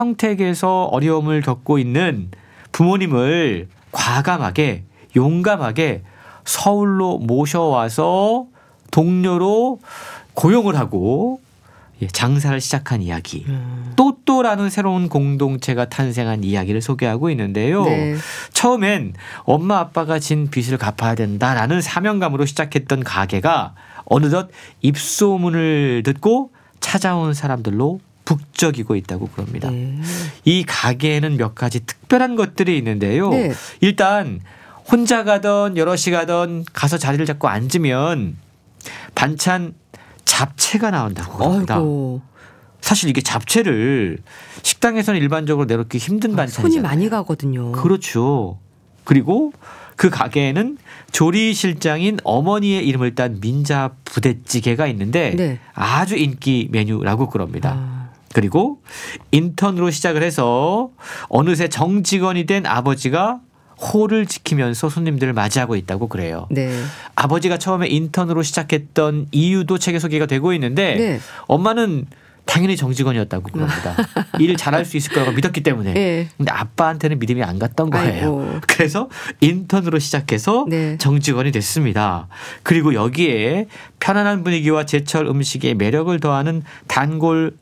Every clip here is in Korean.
평택에서 어려움을 겪고 있는 부모님을 과감하게 용감하게 서울로 모셔와서 동료로 고용을 하고 장사를 시작한 이야기. 또또라는 새로운 공동체가 탄생한 이야기를 소개하고 있는데요. 네. 처음엔 엄마 아빠가 진 빚을 갚아야 된다라는 사명감으로 시작했던 가게가 어느덧 입소문을 듣고 찾아온 사람들로 북적이고 있다고 그럽니다. 이 가게에는 몇 가지 특별한 것들이 있는데요. 네. 일단 혼자 가던 여럿이 가던 가서 자리를 잡고 앉으면 반찬 잡채가 나온다고 그럽니다. 아이고. 사실 이게 잡채를 식당에서는 일반적으로 내놓기 힘든 반찬이잖아요. 손이 많이 가거든요. 그렇죠. 그리고 그 가게에는 조리실장인 어머니의 이름을 딴 민자 부대찌개가 있는데 네. 아주 인기 메뉴라고 그럽니다. 아. 그리고 인턴으로 시작을 해서 어느새 정직원이 된 아버지가 호를 지키면서 손님들을 맞이하고 있다고 그래요. 네. 아버지가 처음에 인턴으로 시작했던 이유도 책에 소개가 되고 있는데 네. 엄마는 당연히 정직원이었다고 그럽니다. 일 잘할 수 있을 거라고 믿었기 때문에. 네. 근데 아빠한테는 믿음이 안 갔던 거예요. 아이고. 그래서 인턴으로 시작해서 네. 정직원이 됐습니다. 그리고 여기에 편안한 분위기와 제철 음식에 매력을 더하는 단골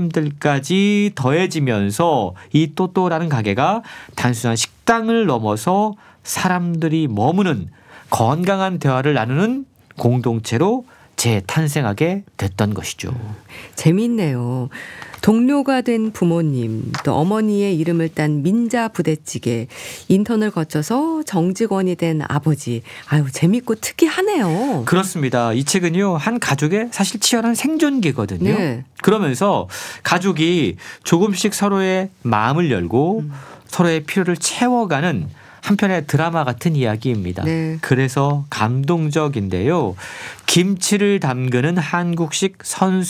손님들까지 더해지면서 이 또또라는 가게가 단순한 식당을 넘어서 사람들이 머무는 건강한 대화를 나누는 공동체로 재탄생하게 됐던 것이죠. 재미있네요. 동료가 된 부모님, 또 어머니의 이름을 딴 민자 부대찌개, 인턴을 거쳐서 정직원이 된 아버지. 아유, 재밌고 특이하네요. 그렇습니다. 이 책은요, 한 가족의 사실 치열한 생존기거든요. 네. 그러면서 가족이 조금씩 서로의 마음을 열고 서로의 필요를 채워가는 한편의 드라마 같은 이야기입니다. 네. 그래서 감동적인데요. 김치를 담그는 한국식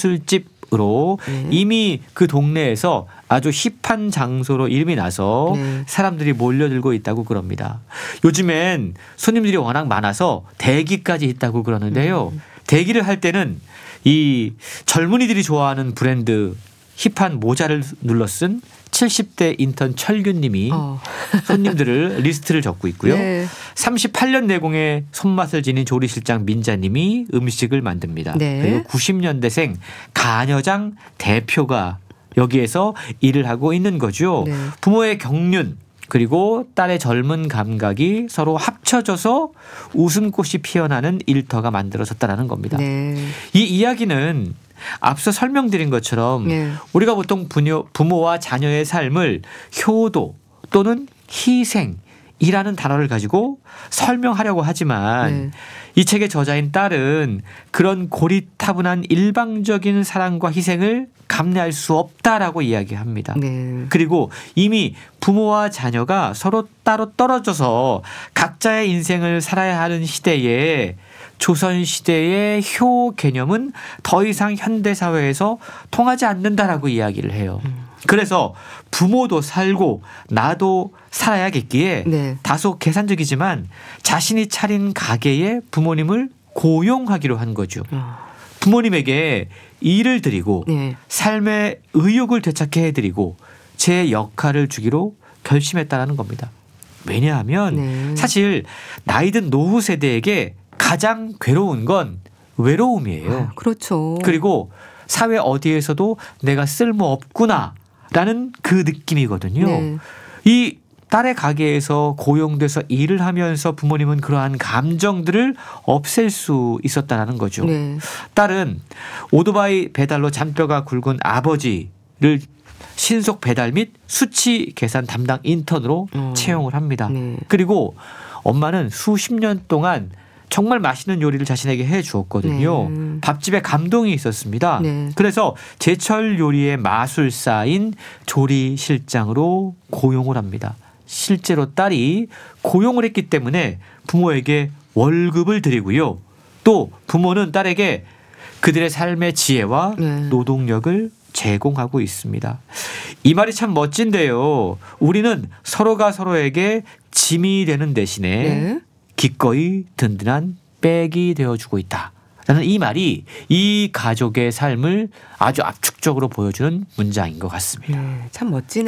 선술집으로 이미 그 동네에서 아주 힙한 장소로 이름이 나서 네. 사람들이 몰려들고 있다고 그럽니다. 요즘엔 손님들이 워낙 많아서 대기까지 있다고 그러는데요. 대기를 할 때는 이 젊은이들이 좋아하는 브랜드 힙한 모자를 눌러 쓴 70대 인턴 철규님이 손님들을 리스트를 적고 있고요. 네. 38년 내공의 손맛을 지닌 조리실장 민자님이 음식을 만듭니다. 네. 그리고 90년대생 간여장 대표가 여기에서 일을 하고 있는 거죠. 네. 부모의 경륜 그리고 딸의 젊은 감각이 서로 합쳐져서 웃음꽃이 피어나는 일터가 만들어졌다는 겁니다. 네. 이 이야기는 앞서 설명드린 것처럼 네. 우리가 보통 부모와 자녀의 삶을 효도 또는 희생이라는 단어를 가지고 설명하려고 하지만 네. 이 책의 저자인 딸은 그런 고리타분한 일방적인 사랑과 희생을 감내할 수 없다라고 이야기합니다. 네. 그리고 이미 부모와 자녀가 서로 따로 떨어져서 각자의 인생을 살아야 하는 시대에 조선시대의 효 개념은 더 이상 현대사회에서 통하지 않는다라고 이야기를 해요. 그래서 부모도 살고 나도 살아야겠기에 네. 다소 계산적이지만 자신이 차린 가게에 부모님을 고용하기로 한 거죠. 부모님에게 일을 드리고 네. 삶의 의욕을 되찾게 해드리고 제 역할을 주기로 결심했다는 겁니다. 왜냐하면 네. 사실 나이든 노후 세대에게 가장 괴로운 건 외로움이에요. 그렇죠. 그리고 사회 어디에서도 내가 쓸모없구나라는 그 느낌이거든요. 네. 이 딸의 가게에서 고용돼서 일을 하면서 부모님은 그러한 감정들을 없앨 수 있었다는 거죠. 네. 딸은 오토바이 배달로 잔뼈가 굵은 아버지를 신속 배달 및 수치 계산 담당 인턴으로 채용을 합니다. 네. 그리고 엄마는 수십 년 동안 정말 맛있는 요리를 자신에게 해 주었거든요. 네. 밥집에 감동이 있었습니다. 네. 그래서 제철 요리의 마술사인 조리실장으로 고용을 합니다. 실제로 딸이 고용을 했기 때문에 부모에게 월급을 드리고요. 또 부모는 딸에게 그들의 삶의 지혜와 네. 노동력을 제공하고 있습니다. 이 말이 참 멋진데요. 우리는 서로가 서로에게 짐이 되는 대신에 네. 기꺼이 든든한 백이 되어주고 있다. 저는 이 말이 이 가족의 삶을 아주 압축적으로 보여주는 문장인 것 같습니다. 참 멋지네요.